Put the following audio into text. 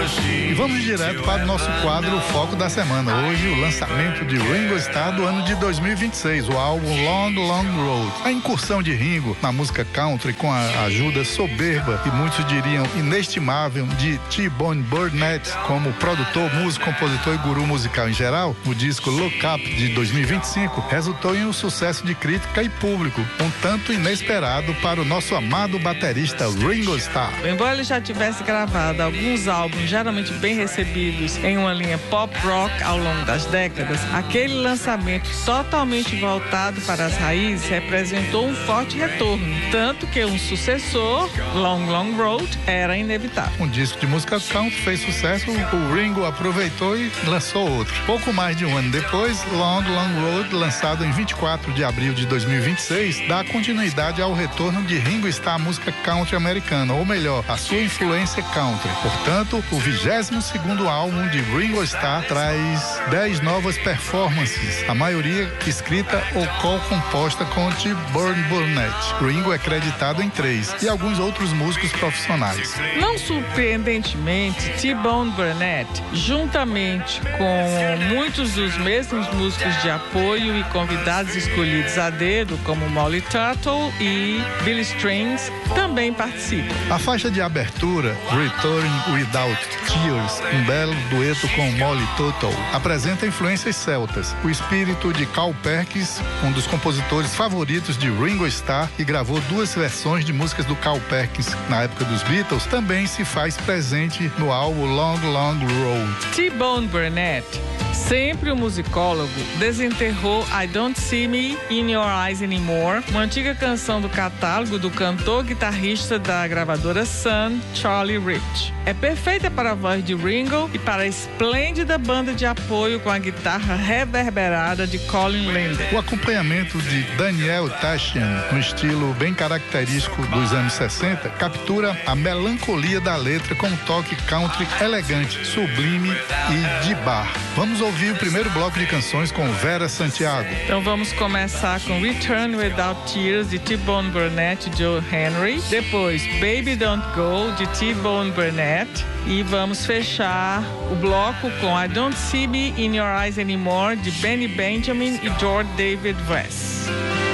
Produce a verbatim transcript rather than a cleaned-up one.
E vamos direto para o nosso quadro Foco da Semana. Hoje, o lançamento de Ringo Starr do ano de dois mil e vinte e seis, o álbum Long, Long Road. A incursão de Ringo na música country com a ajuda soberba e muitos diriam inestimável de T-Bone Burnett como produtor, músico, compositor e guru musical em geral, o disco Look Up de dois mil e vinte e cinco resultou em um sucesso de crítica e público, um tanto inesperado para o nosso amado baterista Ringo Starr. Embora ele já tivesse gravado alguns álbuns geralmente bem recebidos em uma linha pop rock ao longo das décadas, aquele lançamento totalmente voltado para as raízes representou um forte retorno, tanto que um sucessor, Long Long Road, era inevitável. Um disco de música country fez sucesso, o Ringo aproveitou e lançou outro. Pouco mais de um ano depois, Long Long Road, lançado em vinte e quatro de abril de dois mil e vinte e seis, dá continuidade ao retorno de Ringo Starr à música country americana, ou melhor, a sua influência country. Portanto, o vigésimo segundo álbum de Ringo Starr traz dez novas performances, a maioria escrita ou co-composta com T-Bone Burnett. Ringo é creditado em três e alguns outros músicos profissionais. Não surpreendentemente, T-Bone Burnett, juntamente com muitos dos mesmos músicos de apoio e convidados escolhidos a dedo, como Molly Tuttle e Billy Strings, também participam. A faixa de abertura, Return Without Tears, um belo dueto com Molly Tuttle, apresenta influências celtas. O espírito de Carl Perkins, um dos compositores favoritos de Ringo Starr, que gravou duas versões de músicas do Carl Perkins na época dos Beatles, também se faz presente no álbum Long Long Road. T-Bone Burnett, sempre um musicólogo, desenterrou I Don't See Me in Your Eyes Anymore, uma antiga canção do catálogo do cantor-guitarrista da gravadora Sun, Charlie Rich. É perfeita para a voz de Ringo e para a esplêndida banda de apoio com a guitarra reverberada de Colin Linder. O acompanhamento de Daniel Tashian, no estilo bem característico dos anos sessenta, captura a melancolia da letra com um toque country elegante, sublime e de bar. Vamos ouvir o primeiro bloco de canções com Vera Santiago. Então vamos começar com Return Without Tears, de T-Bone Burnett e Joe Henry. Depois, Baby Don't Go, de T-Bone Burnett. E vamos fechar o bloco com I Don't See Me in Your Eyes Anymore, de Benny Benjamin e George David West.